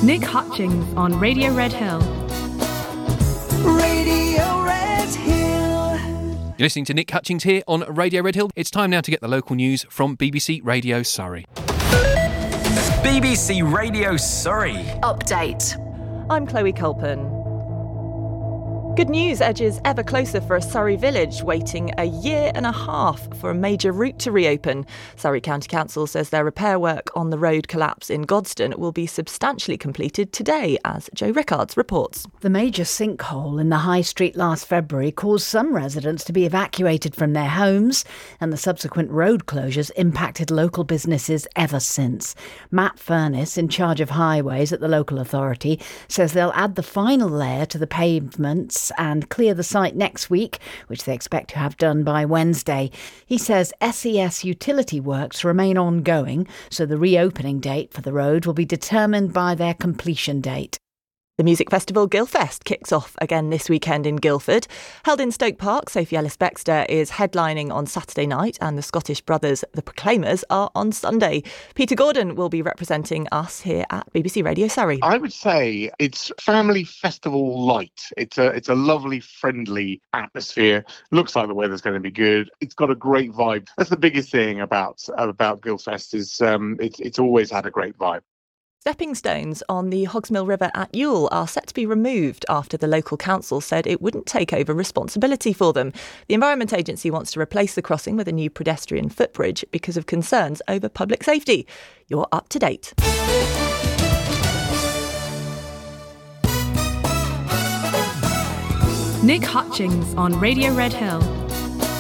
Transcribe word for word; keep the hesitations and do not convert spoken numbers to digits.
Nick Hutchings on Radio Red Hill. Radio Red Hill. You're listening to Nick Hutchings here on Radio Red Hill. It's time now to get the local news from B B C Radio Surrey. B B C Radio Surrey. Update. I'm Chloe Culpen. Good news edges ever closer for a Surrey village waiting a year and a half for a major route to reopen. Surrey County Council says their repair work on the road collapse in Godstone will be substantially completed today, as Joe Rickards reports. The major sinkhole in the High Street last February caused some residents to be evacuated from their homes, and the subsequent road closures impacted local businesses ever since. Matt Furness, in charge of highways at the local authority, says they'll add the final layer to the pavements and clear the site next week, which they expect to have done by Wednesday. He says S E S utility works remain ongoing, so the reopening date for the road will be determined by their completion date. The music festival Guildfest kicks off again this weekend in Guildford. Held in Stoke Park, Sophie Ellis-Bextor is headlining on Saturday night and the Scottish brothers The Proclaimers are on Sunday. Peter Gordon will be representing us here at B B C Radio Surrey. I would say it's family festival light. It's a it's a lovely, friendly atmosphere. Looks like the weather's going to be good. It's got a great vibe. That's the biggest thing about about Guildfest is um, it's it's always had a great vibe. Stepping stones on the Hogsmill River at Ewell are set to be removed after the local council said it wouldn't take over responsibility for them. The Environment Agency wants to replace the crossing with a new pedestrian footbridge because of concerns over public safety. You're up to date. Nick Hutchings on Radio Red Hill.